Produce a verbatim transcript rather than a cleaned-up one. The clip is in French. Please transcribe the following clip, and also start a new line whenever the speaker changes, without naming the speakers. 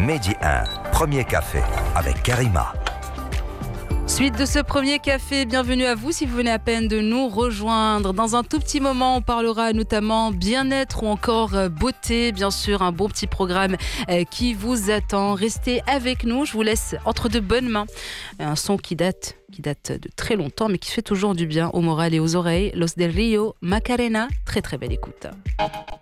Medi un, premier café avec Karima.
Suite de ce premier café, bienvenue à vous si vous venez à peine de nous rejoindre. Dans un tout petit moment, on parlera notamment bien-être ou encore beauté. Bien sûr, un bon petit programme qui vous attend. Restez avec nous, je vous laisse entre de bonnes mains. Un son qui date, qui date de très longtemps, mais qui fait toujours du bien au moral et aux oreilles. Los del Rio, Macarena, très très belle écoute.